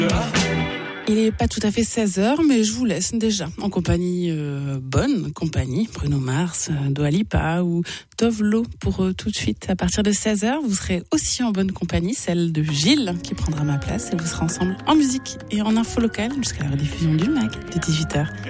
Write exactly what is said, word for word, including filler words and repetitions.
Il n'est pas tout à fait seize heures, mais je vous laisse déjà en compagnie, euh, bonne compagnie, Bruno Mars, Dua Lipa ou Tove Lo pour euh, tout de suite. À partir de seize heures, vous serez aussi en bonne compagnie, celle de Gilles qui prendra ma place et vous serez ensemble en musique et en info locale jusqu'à la rediffusion du mag de dix-huit heures.